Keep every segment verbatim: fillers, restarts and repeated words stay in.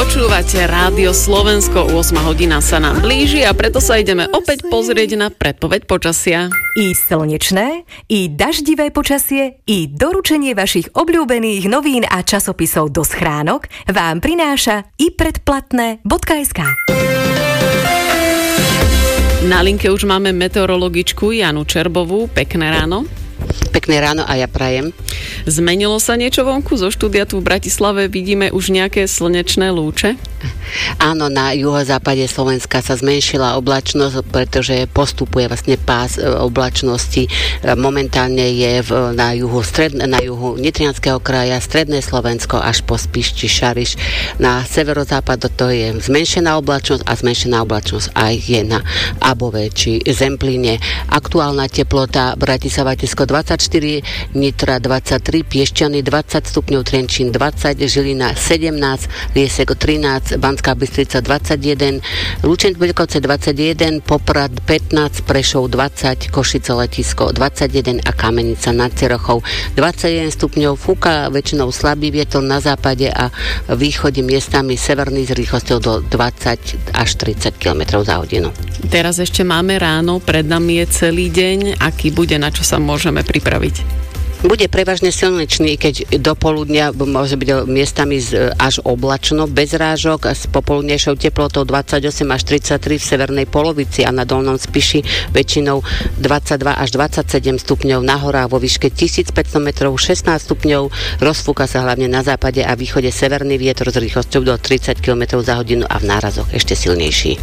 Počúvate Rádio Slovensko, ôsma hodina sa nám blíži a preto sa ideme opäť pozrieť na predpoveď počasia. I slnečné, i daždivé počasie, i doručenie vašich obľúbených novín a časopisov do schránok vám prináša i predplatné bodka es ká. Na linke už máme meteorologičku Janu Čerbovú. Pekné ráno. Pekné ráno a ja prajem. Zmenilo sa niečo vonku? Zo štúdia tu v Bratislave vidíme už nejaké slnečné lúče? Áno, na juhozápade Slovenska sa zmenšila oblačnosť, pretože postupuje vlastne pás oblačnosti. Momentálne je v, na juhu stred, na juhu Nitrianskeho kraja, stredné Slovensko až po Spišti, Šariš. Na severozápad to je zmenšená oblačnosť a zmenšená oblačnosť aj je na Above či Zemplíne. Aktuálna teplota Bratislava Tisko dvadsaťštyri, Nitra dvadsaťtri, Piešťany dvadsať stupňov, Trenčín dvadsať, Žilina sedemnásť, Riesek trinásť, Banská Bystrica dvadsaťjeden, Lučenec Veľkovce dvadsaťjeden, Poprad pätnásť, Prešov dvadsať, Košice Letisko dvadsaťjeden a Kamenica nad Cirochou dvadsaťjeden stupňov. Fúka väčšinou slabý vietor na západe a východe miestami severný s rýchlosťou do dvadsať až tridsať kilometrov za hodinu. Teraz ešte máme ráno, pred nami je celý deň. Aký bude, na čo sa môžeme pripraviť? Bude prevažne slnečný, keď do poludnia môže byť miestami až oblačno, bez rážok a s popoludnejšou teplotou dvadsaťosem až tridsaťtri v severnej polovici a na Dolnom Spiši väčšinou dvadsaťdva až dvadsaťsedem stupňov, na horách vo výške tisícpäťsto metrov šestnásť stupňov, rozfúka sa hlavne na západe a východe severný vietor s rýchlosťou do tridsať kilometrov za hodinu a v nárazoch ešte silnejší.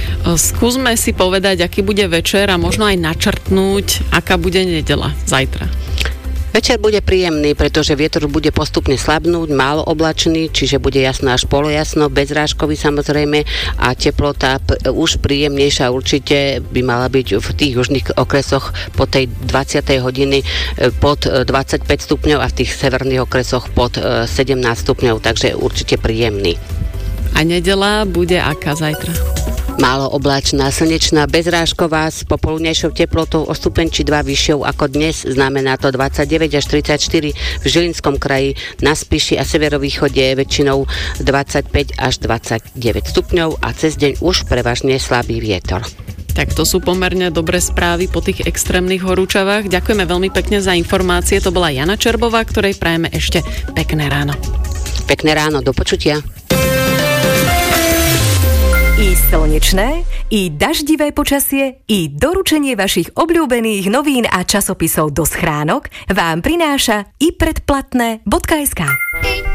Skúsme si povedať, aký bude večer a možno aj načrtnúť, aká bude nedeľa zajtra. Večer bude príjemný, pretože vietor bude postupne slabnúť, málo oblačný, čiže bude jasno až polojasno, bezrážkový samozrejme a teplota p- už príjemnejšia určite by mala byť v tých južných okresoch po tej dvadsiatej hodiny pod dvadsaťpäť stupňov a v tých severných okresoch pod sedemnásť stupňov, takže určite príjemný. A nedeľa bude aká zajtra? Málo oblačná, slnečná, bezrážková s popoludnejšou teplotou o stupeň či dva vyššou ako dnes, znamená to dvadsaťdeväť až tridsaťštyri v Žilinskom kraji, na Spiši a severovýchode väčšinou dvadsaťpäť až dvadsaťdeväť stupňov a cez deň už prevažne slabý vietor. Tak to sú pomerne dobré správy po tých extrémnych horúčavách. Ďakujeme veľmi pekne za informácie. To bola Jana Čerbová, ktorej prajeme ešte pekné ráno. Pekné ráno, do počutia. I slnečné, i daždivé počasie, i doručenie vašich obľúbených novín a časopisov do schránok vám prináša i predplatné bodka es ká.